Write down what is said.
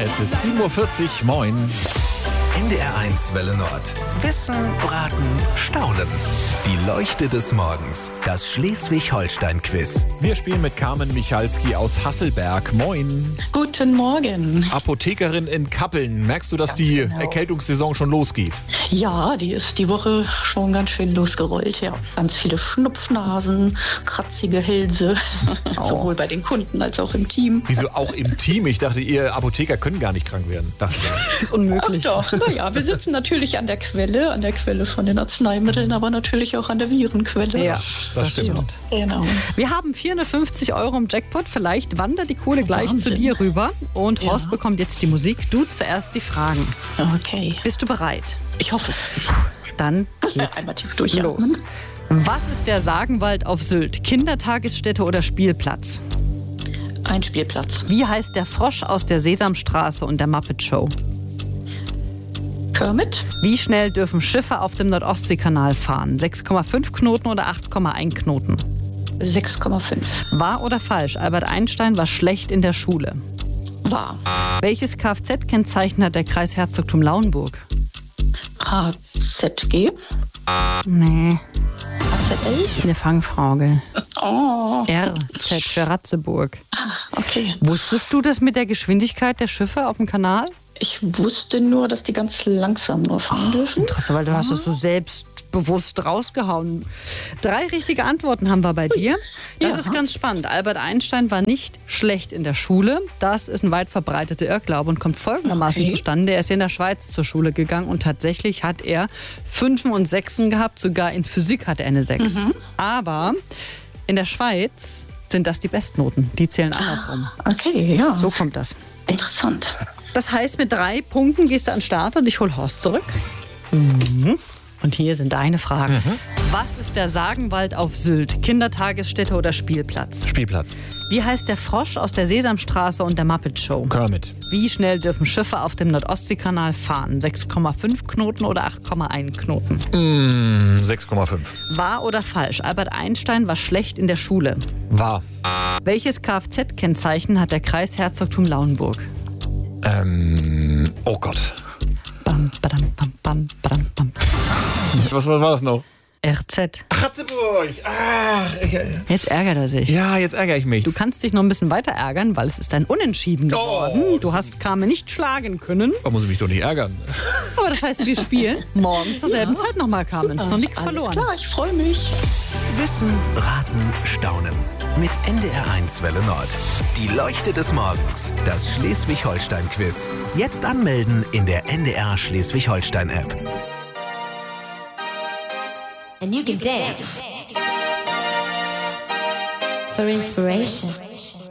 Es ist 7:40 Uhr, moin. NDR1 Welle Nord. Wissen, Raten, Staunen. Die Leuchte des Morgens. Das Schleswig-Holstein-Quiz. Wir spielen mit Carmen Michalski aus Hasselberg. Moin. Guten Morgen. Apothekerin in Kappeln. Merkst du, dass die Erkältungssaison schon losgeht? Ja, die ist die Woche schon ganz schön losgerollt. Ja, ganz viele Schnupfnasen, kratzige Hälse. Sowohl bei den Kunden als auch im Team. Wieso auch im Team? Ich dachte, ihr Apotheker können gar nicht krank werden. Dachte ich. Das ist unmöglich. Ach doch, naja, wir sitzen natürlich an der Quelle von den Arzneimitteln, aber natürlich auch an der Virenquelle. Ja, Das stimmt. Genau. Wir haben 450 € im Jackpot. Vielleicht wandert die Kohle gleich Wahnsinn. zu dir rüber. Und Ja. Horst bekommt jetzt die Musik. Du zuerst die Fragen. Okay, Bist du bereit? ich hoffe es. Dann geht's Einmal tief los. durchatmen. Was ist der Sagenwald auf Sylt? Kindertagesstätte oder Spielplatz? Ein Spielplatz. Wie heißt der Frosch aus der Sesamstraße und der Muppet Show? Kermit? Wie schnell dürfen Schiffe auf dem Nordostseekanal fahren? 6,5 Knoten oder 8,1 Knoten? 6,5. Wahr oder falsch? Albert Einstein war schlecht in der Schule. Wahr. Welches Kfz-Kennzeichen hat der Kreis Herzogtum Lauenburg? HZG? Nee, HZL? das ist eine Fangfrage. Oh, RZ für Ratzeburg. okay. Wusstest du das mit der Geschwindigkeit der Schiffe auf dem Kanal? Ich wusste nur, dass die ganz langsam nur fahren dürfen. Interessant, weil du hast es so selbstbewusst rausgehauen. 3 richtige Antworten haben wir bei dir. Das Ja. ist ganz spannend. Albert Einstein war nicht schlecht in der Schule. Das ist ein weit verbreiteter Irrglaube und kommt folgendermaßen Okay. zustande. Er ist in der Schweiz zur Schule gegangen und tatsächlich hat er 5 und 6 gehabt. Sogar in Physik hatte er eine 6. Aber in der Schweiz sind das die Bestnoten. Die zählen andersrum. Okay, ja. So kommt das. Interessant. Das heißt, mit 3 Punkten gehst du an den Start und ich hol Horst zurück. Und hier sind deine Fragen. Was ist der Sagenwald auf Sylt? Kindertagesstätte oder Spielplatz? Spielplatz. Wie heißt der Frosch aus der Sesamstraße und der Muppet Show? Kermit. Wie schnell dürfen Schiffe auf dem Nordostseekanal fahren? 6,5 Knoten oder 8,1 Knoten? 6,5. Wahr oder falsch? Albert Einstein war schlecht in der Schule. Wahr. Welches Kfz-Kennzeichen hat der Kreis Herzogtum Lauenburg? Oh Gott. Bam, badam, bam, bam, badam, bam. Was war das noch? RZ. Ratzeburg. Ach, Jetzt ärgert er sich. ja, jetzt ärgere ich mich. Du kannst dich noch ein bisschen weiter ärgern, weil es ist ein Unentschieden geworden. Du hast Carmen nicht schlagen können. Da muss ich mich doch nicht ärgern. Aber das heißt, wir spielen morgen zur selben Zeit nochmal, Carmen. Ist noch nichts Alles verloren. klar, ich freue mich. Wissen, Raten, Staunen. Mit NDR1 Welle Nord. Die Leuchte des Morgens. Das Schleswig-Holstein-Quiz. Jetzt anmelden in der NDR Schleswig-Holstein-App. And you can dance for inspiration.